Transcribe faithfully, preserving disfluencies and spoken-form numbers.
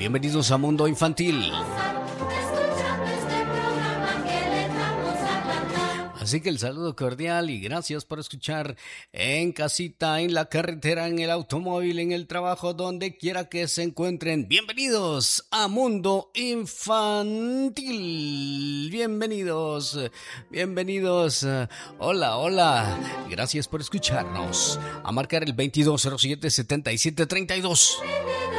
Bienvenidos a Mundo Infantil. Así que el saludo cordial y gracias por escuchar en casita, en la carretera, en el automóvil, en el trabajo, donde quiera que se encuentren. Bienvenidos a Mundo Infantil. Bienvenidos, bienvenidos. Hola, hola. Gracias por escucharnos. A marcar el veintidós cero siete setenta y siete treinta y dos.